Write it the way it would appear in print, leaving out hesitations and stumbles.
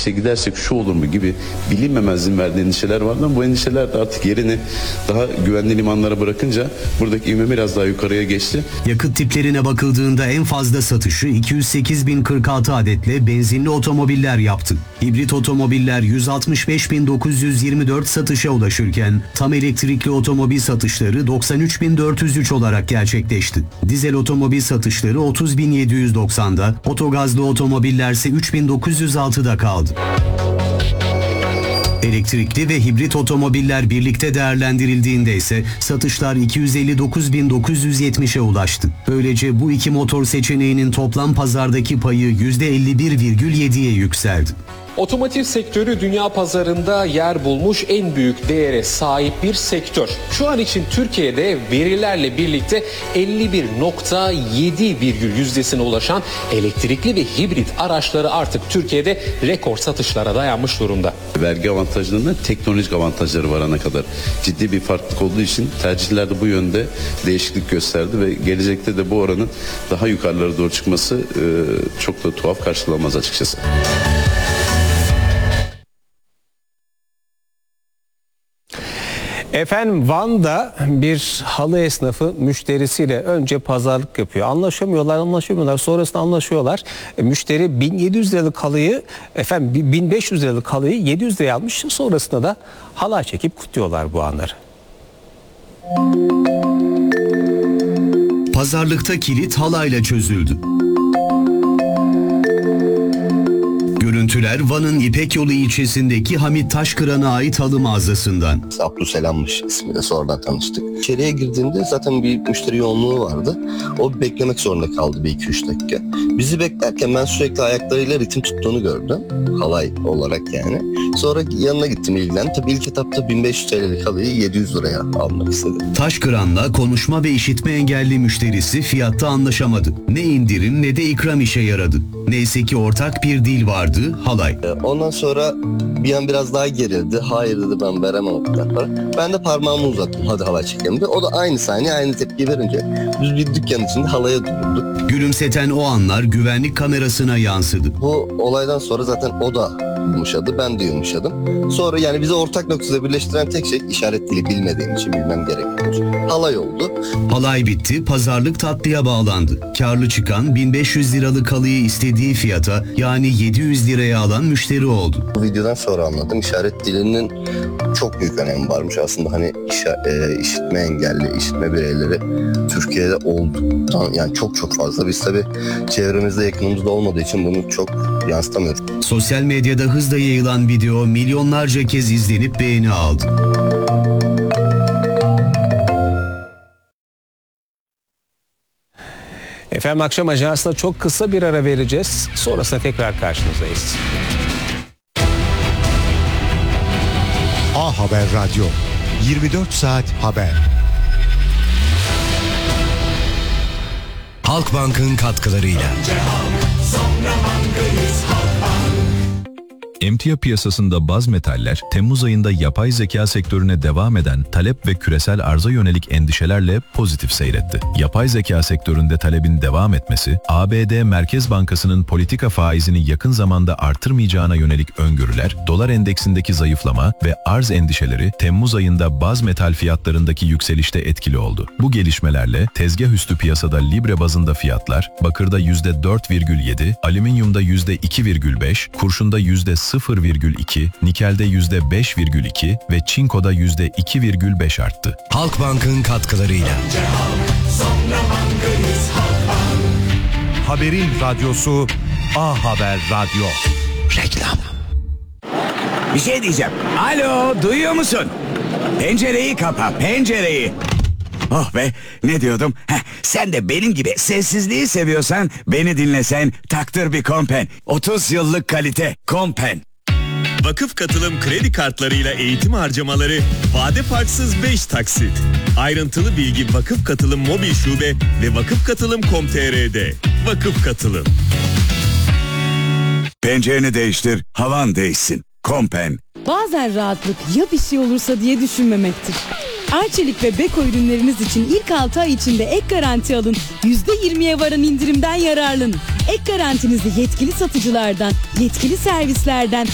işte gidersek şu olur mu gibi bilinmemezliğin verdiği endişeler vardı ama bu endişeler de artık yerini daha güvenli limanlara bırakınca buradaki ivme biraz daha yukarıya geçti. Yakıt tiplerine bakıldığında en fazla satışı 208.046 adetle benzinli otomobiller yaptı. Hibrit otomobiller 165.924 satışa ulaşırken tam elektrikli otomobil satışları 93.403 olarak gerçekleşti. Dizel otomobil satışları 30.790'da, otogazlı otomobiller ise 3.906'da kaldı. Elektrikli ve hibrit otomobiller birlikte değerlendirildiğinde ise satışlar 259.970'e ulaştı. Böylece bu iki motor seçeneğinin toplam pazardaki payı %51,7'ye yükseldi. Otomotiv sektörü dünya pazarında yer bulmuş en büyük değere sahip bir sektör. Şu an için Türkiye'de verilerle birlikte 51,7 ulaşan elektrikli ve hibrit araçları artık Türkiye'de rekor satışlara dayanmış durumda. Vergi avantajlarında teknolojik avantajları var ana kadar. Ciddi bir farklılık olduğu için tercihler de bu yönde değişiklik gösterdi ve gelecekte de bu oranın daha yukarılara doğru çıkması çok da tuhaf karşılanmaz açıkçası. Efendim Van'da bir halı esnafı müşterisiyle önce pazarlık yapıyor. Anlaşamıyorlar. Sonrasında anlaşıyorlar. Müşteri 1700 liralık halıyı, 1500 liralık halıyı 700 liraya almış. Sonrasında da halay çekip kutluyorlar bu anları. Pazarlıkta kilit halayla çözüldü. Görüntüler Van'ın İpek Yolu ilçesindeki Hamit Taşkıran'a ait halı mağazasından. Abdüselam'mış ismiyle, sonradan tanıştık. İçeriye girdiğimde zaten bir müşteri yoğunluğu vardı. O beklemek zorunda kaldı bir 2-3 dakika. Bizi beklerken ben sürekli ayaklarıyla ritim tuttuğunu gördüm. Halay olarak yani. Sonra yanına gittim, ilgilendim. Tabii ilk etapta 1500 TL'lik halıyı 700 liraya almak istedim. Taşkıran'la konuşma ve işitme engelli müşterisi fiyatta anlaşamadı. Ne indirim ne de ikram işe yaradı. Neyse ki ortak bir dil vardı, halay. Ondan sonra bir an biraz daha gerildi. Hayır dedi, ben veremem o kadar para. Ben de parmağımı uzattım, hadi halay çekelim de. O da aynı saniye aynı tepki verince biz bir dükkan içinde halaya durduk. Gülümseten o anlar güvenlik kamerasına yansıdı. Bu olaydan sonra zaten o da yumuşadı, ben de yumuşadım. Sonra yani bizi ortak noktada birleştiren tek şey, işaret dili bilmediğim için bilmem gerekiyormuş, halay oldu. Halay bitti, pazarlık tatlıya bağlandı. Karlı çıkan 1500 liralık halıyı istediği fiyata, yani 700 liraya alan müşteri oldu. Bu videodan sonra anladım, işaret dilinin çok büyük önemi varmış aslında. Hani işitme engelli, işitme bireyleri Türkiye'de oldu. Yani çok fazla. Biz tabii çevremizde, yakınımızda olmadığı için bunu çok yansıtamıyoruz. Sosyal medyada hızla yayılan video milyonlarca kez izlenip beğeni aldı. Efendim akşam ajansına çok kısa bir ara vereceğiz. Sonrasında tekrar karşınızdayız. A Haber Radyo, 24 saat haber. Halkbank'ın katkılarıyla. Emtia piyasasında baz metaller, Temmuz ayında yapay zeka sektörüne devam eden talep ve küresel arza yönelik endişelerle pozitif seyretti. Yapay zeka sektöründe talebin devam etmesi, ABD Merkez Bankası'nın politika faizini yakın zamanda artırmayacağına yönelik öngörüler, dolar endeksindeki zayıflama ve arz endişeleri Temmuz ayında baz metal fiyatlarındaki yükselişte etkili oldu. Bu gelişmelerle tezgah üstü piyasada libre bazında fiyatlar, bakırda %4,7, alüminyumda %2,5, kurşunda %0,2, nikelde %5,2 ve çinkoda %2,5 arttı. Halkbank'ın katkılarıyla. Haberin radyosu A Haber Radyo. Reklam. Bir şey diyeceğim. Alo, duyuyor musun? Pencereyi kapa, pencereyi. Oh be, ne diyordum? Sen de benim gibi sessizliği seviyorsan beni dinlesen, taktır bir Kompen. 30 yıllık kalite Kompen. Vakıf Katılım kredi kartlarıyla eğitim harcamaları vade farksız 5 taksit. Ayrıntılı bilgi Vakıf Katılım mobil şube ve vakıfkatılım.com.tr'de. Vakıf Katılım. Pencereni değiştir, havan değişsin. Kompen. Bazen rahatlık ya bir şey olursa diye düşünmemektir. Arçelik ve Beko ürünleriniz için ilk 6 ay içinde ek garanti alın. %20'ye varan indirimden yararlanın. Ek garantinizi yetkili satıcılardan, yetkili servislerden